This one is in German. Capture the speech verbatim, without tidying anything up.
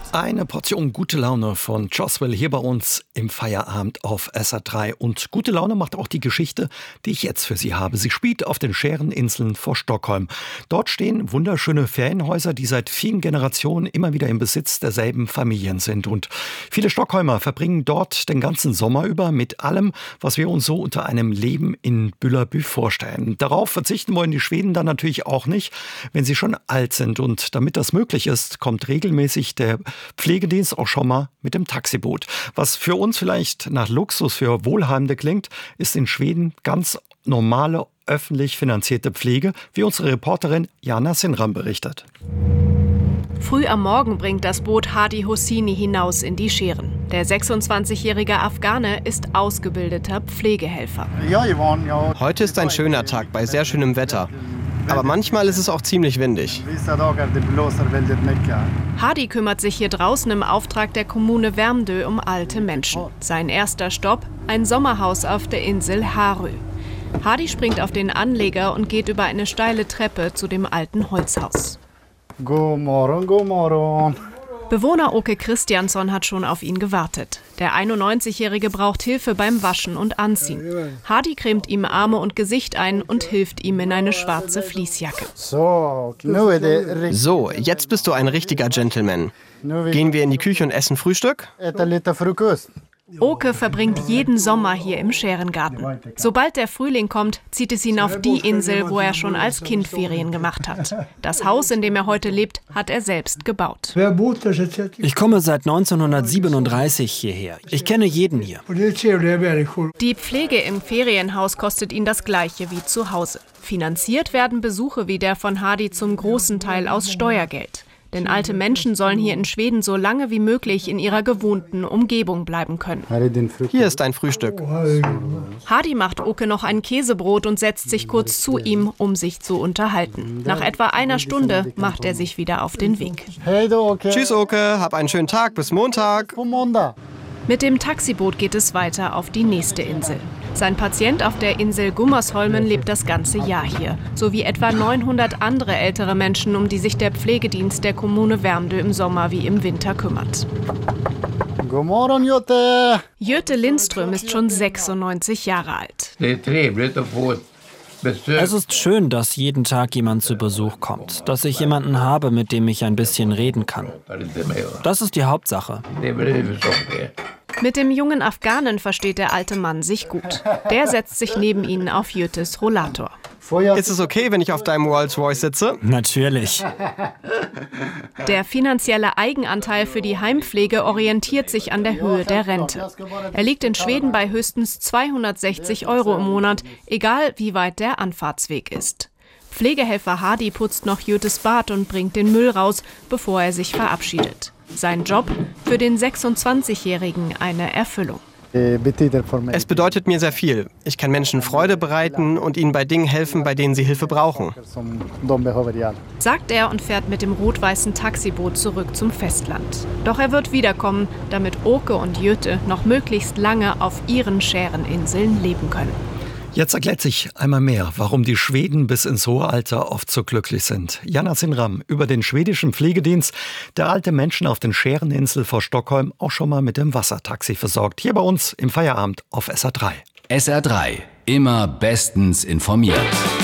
Eine Portion gute Laune von Joswell hier bei uns im Feierabend auf S R drei. Und gute Laune macht auch die Geschichte, die ich jetzt für Sie habe. Sie spielt auf den Schäreninseln vor Stockholm. Dort stehen wunderschöne Ferienhäuser, die seit vielen Generationen immer wieder im Besitz derselben Familien sind. Und viele Stockholmer verbringen dort den ganzen Sommer über mit allem, was wir uns so unter einem Leben in Bullerby vorstellen. Darauf verzichten wollen die Schweden dann natürlich auch nicht, wenn sie schon alt sind. Und damit das möglich ist, kommt regelmäßig der Pflegedienst auch schon mal mit dem Taxiboot. Was für uns vielleicht nach Luxus für Wohlhabende klingt, ist in Schweden ganz normale, öffentlich finanzierte Pflege, wie unsere Reporterin Jana Sinram berichtet. Früh am Morgen bringt das Boot Hadi Hosseini hinaus in die Scheren. Der sechsundzwanzigjährige Afghane ist ausgebildeter Pflegehelfer. Heute ist ein schöner Tag bei sehr schönem Wetter. Aber manchmal ist es auch ziemlich windig. Hadi kümmert sich hier draußen im Auftrag der Kommune Värmdö um alte Menschen. Sein erster Stopp, ein Sommerhaus auf der Insel Harö. Hadi springt auf den Anleger und geht über eine steile Treppe zu dem alten Holzhaus. God morgon, god morgon. Bewohner Åke Christiansson hat schon auf ihn gewartet. Der einundneunzigjährige braucht Hilfe beim Waschen und Anziehen. Hadi cremt ihm Arme und Gesicht ein und hilft ihm in eine schwarze Fließjacke. So, So, jetzt bist du ein richtiger Gentleman. Gehen wir in die Küche und essen Frühstück? äta lite frukost. Åke verbringt jeden Sommer hier im Schärengarten. Sobald der Frühling kommt, zieht es ihn auf die Insel, wo er schon als Kind Ferien gemacht hat. Das Haus, in dem er heute lebt, hat er selbst gebaut. Ich komme seit neunzehnhundertsiebenunddreißig hierher. Ich kenne jeden hier. Die Pflege im Ferienhaus kostet ihn das Gleiche wie zu Hause. Finanziert werden Besuche wie der von Hadi zum großen Teil aus Steuergeld. Denn alte Menschen sollen hier in Schweden so lange wie möglich in ihrer gewohnten Umgebung bleiben können. Hier ist dein Frühstück. Hadi macht Åke noch ein Käsebrot und setzt sich kurz zu ihm, um sich zu unterhalten. Nach etwa einer Stunde macht er sich wieder auf den Weg. Hej då, Åke. Tschüss, Åke. Hab einen schönen Tag. Bis Montag. På måndag. Mit dem Taxiboot geht es weiter auf die nächste Insel. Sein Patient auf der Insel Gummersholmen lebt das ganze Jahr hier, sowie etwa neunhundert andere ältere Menschen, um die sich der Pflegedienst der Kommune Värmdö im Sommer wie im Winter kümmert. God morgon, Göte. Jöte Lindström ist schon sechsundneunzig Jahre alt. Es ist schön, dass jeden Tag jemand zu Besuch kommt, dass ich jemanden habe, mit dem ich ein bisschen reden kann. Das ist die Hauptsache. Mit dem jungen Afghanen versteht der alte Mann sich gut. Der setzt sich neben ihn auf Jötes Rollator. Ist es okay, wenn ich auf deinem Rolls-Royce sitze? Natürlich. Der finanzielle Eigenanteil für die Heimpflege orientiert sich an der Höhe der Rente. Er liegt in Schweden bei höchstens zweihundertsechzig Euro im Monat, egal wie weit der Anfahrtsweg ist. Pflegehelfer Hadi putzt noch Jötes Bad und bringt den Müll raus, bevor er sich verabschiedet. Sein Job für den sechsundzwanzigjährigen eine Erfüllung. Es bedeutet mir sehr viel. Ich kann Menschen Freude bereiten und ihnen bei Dingen helfen, bei denen sie Hilfe brauchen. Sagt er und fährt mit dem rot-weißen Taxiboot zurück zum Festland. Doch er wird wiederkommen, damit Åke und Jöte noch möglichst lange auf ihren Schäreninseln leben können. Jetzt erklärt sich einmal mehr, warum die Schweden bis ins hohe Alter oft so glücklich sind. Jana Sinram über den schwedischen Pflegedienst, der alte Menschen auf den Schäreninseln vor Stockholm auch schon mal mit dem Wassertaxi versorgt. Hier bei uns im Feierabend auf S R drei. S R drei, immer bestens informiert.